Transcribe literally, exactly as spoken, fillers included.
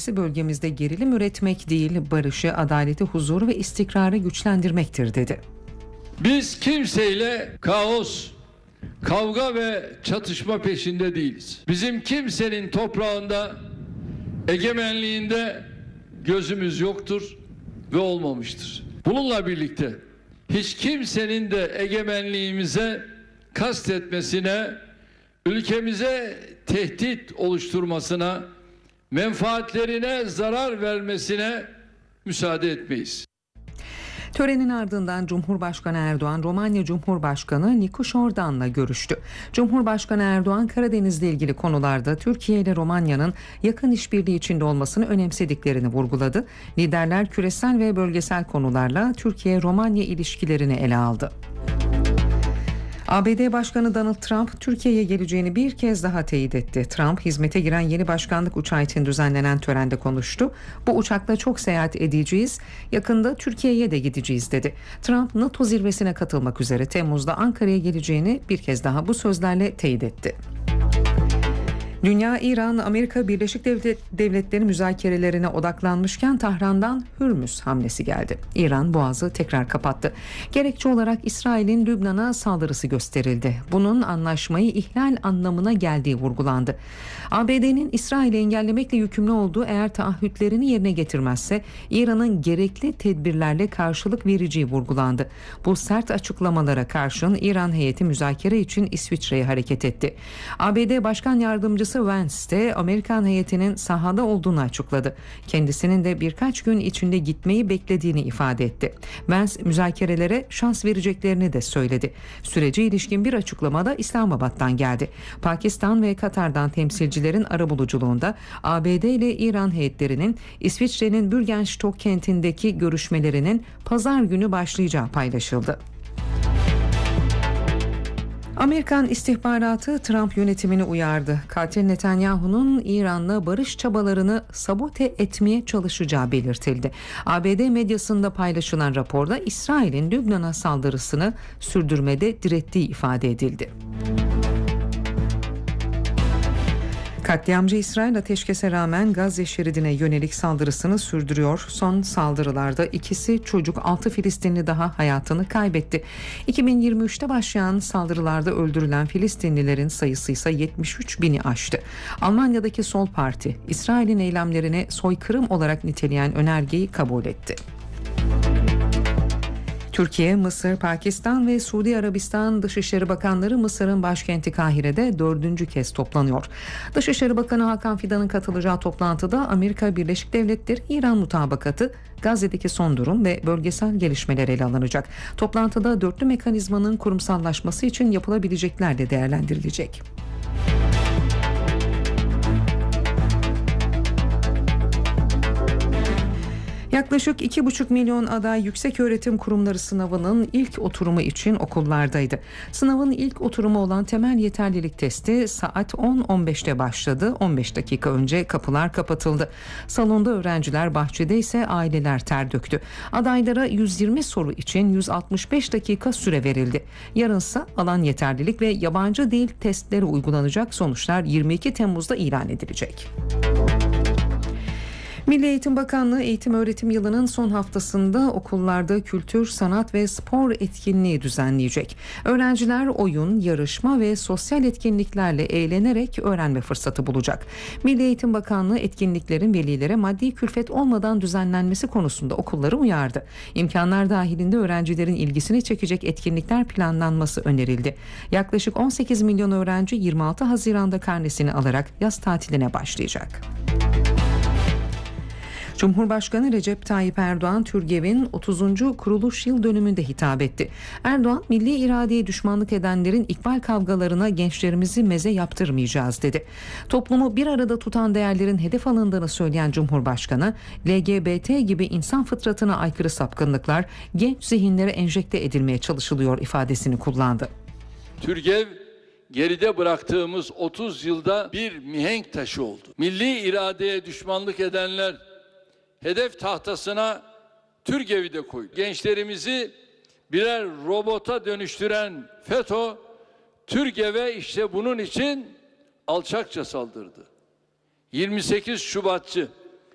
gayesi bölgemizde gerilim üretmek değil, barışı, adaleti, huzuru ve istikrarı güçlendirmektir dedi. Biz kimseyle kaos, kavga ve çatışma peşinde değiliz. Bizim kimsenin toprağında, egemenliğinde gözümüz yoktur ve olmamıştır. Bununla birlikte hiç kimsenin de egemenliğimize kastetmesine, ülkemize tehdit oluşturmasına, menfaatlerine zarar vermesine müsaade etmeyiz. Törenin ardından Cumhurbaşkanı Erdoğan, Romanya Cumhurbaşkanı Nicu Jordan'la görüştü. Cumhurbaşkanı Erdoğan, Karadeniz'le ilgili konularda Türkiye ile Romanya'nın yakın işbirliği içinde olmasını önemsediklerini vurguladı. Liderler küresel ve bölgesel konularla Türkiye-Romanya ilişkilerini ele aldı. A B D Başkanı Donald Trump, Türkiye'ye geleceğini bir kez daha teyit etti. Trump, hizmete giren yeni başkanlık uçağı için düzenlenen törende konuştu. Bu uçakla çok seyahat edeceğiz, yakında Türkiye'ye de gideceğiz dedi. Trump, NATO zirvesine katılmak üzere Temmuz'da Ankara'ya geleceğini bir kez daha bu sözlerle teyit etti. Dünya, İran, Amerika Birleşik Devletleri müzakerelerine odaklanmışken Tahran'dan Hürmüz hamlesi geldi. İran boğazı tekrar kapattı. Gerekçe olarak İsrail'in Lübnan'a saldırısı gösterildi. Bunun anlaşmayı ihlal anlamına geldiği vurgulandı. A B D'nin İsrail'i engellemekle yükümlü olduğu, eğer taahhütlerini yerine getirmezse İran'ın gerekli tedbirlerle karşılık vereceği vurgulandı. Bu sert açıklamalara karşın İran heyeti müzakere için İsviçre'ye hareket etti. A B D Başkan Yardımcısı Vance de Amerikan heyetinin sahada olduğunu açıkladı. Kendisinin de birkaç gün içinde gitmeyi beklediğini ifade etti. Vance, müzakerelere şans vereceklerini de söyledi. Sürece ilişkin bir açıklamada İslamabad'dan geldi. Pakistan ve Katar'dan temsilcilerin arabuluculuğunda A B D ile İran heyetlerinin İsviçre'nin Bürgenstock kentindeki görüşmelerinin pazar günü başlayacağı paylaşıldı. Amerikan istihbaratı Trump yönetimini uyardı. Katil Netanyahu'nun İran'la barış çabalarını sabote etmeye çalışacağı belirtildi. A B D medyasında paylaşılan raporda İsrail'in Lübnan'a saldırısını sürdürmede direttiği ifade edildi. Katliamcı İsrail, ateşkese rağmen Gazze şeridine yönelik saldırısını sürdürüyor. Son saldırılarda ikisi çocuk, altı Filistinli daha hayatını kaybetti. iki bin yirmi üçte başlayan saldırılarda öldürülen Filistinlilerin sayısı ise yetmiş üç bini aştı. Almanya'daki Sol Parti, İsrail'in eylemlerini soykırım olarak niteleyen önergeyi kabul etti. Türkiye, Mısır, Pakistan ve Suudi Arabistan Dışişleri Bakanları Mısır'ın başkenti Kahire'de dördüncü kez toplanıyor. Dışişleri Bakanı Hakan Fidan'ın katılacağı toplantıda Amerika Birleşik Devletleri İran mutabakatı, Gazze'deki son durum ve bölgesel gelişmeler ele alınacak. Toplantıda dörtlü mekanizmanın kurumsallaşması için yapılabilecekler de değerlendirilecek. Yaklaşık iki buçuk milyon aday yükseköğretim kurumları sınavının ilk oturumu için okullardaydı. Sınavın ilk oturumu olan temel yeterlilik testi saat on on beşte başladı. on beş dakika önce kapılar kapatıldı. Salonda öğrenciler, bahçede ise aileler ter döktü. Adaylara yüz yirmi soru için yüz altmış beş dakika süre verildi. Yarınsa alan yeterlilik ve yabancı dil testleri uygulanacak. Sonuçlar yirmi iki Temmuz'da ilan edilecek. Milli Eğitim Bakanlığı eğitim öğretim yılının son haftasında okullarda kültür, sanat ve spor etkinliği düzenleyecek. Öğrenciler oyun, yarışma ve sosyal etkinliklerle eğlenerek öğrenme fırsatı bulacak. Milli Eğitim Bakanlığı etkinliklerin velilere maddi külfet olmadan düzenlenmesi konusunda okulları uyardı. İmkanlar dahilinde öğrencilerin ilgisini çekecek etkinlikler planlanması önerildi. Yaklaşık on sekiz milyon öğrenci yirmi altı Haziran'da karnesini alarak yaz tatiline başlayacak. Cumhurbaşkanı Recep Tayyip Erdoğan, TÜRGEV'in otuzuncu kuruluş yıl dönümünde hitap etti. Erdoğan, milli iradeye düşmanlık edenlerin ikbal kavgalarına gençlerimizi meze yaptırmayacağız dedi. Toplumu bir arada tutan değerlerin hedef alındığını söyleyen Cumhurbaşkanı, L G B T gibi insan fıtratına aykırı sapkınlıklar genç zihinlere enjekte edilmeye çalışılıyor ifadesini kullandı. TÜRGEV, geride bıraktığımız otuz yılda bir mihenk taşı oldu. Milli iradeye düşmanlık edenler hedef tahtasına TÜRGEV'i de koydu. Gençlerimizi birer robota dönüştüren FETÖ, TÜRGEV'e işte bunun için alçakça saldırdı. yirmi sekiz Şubatçı,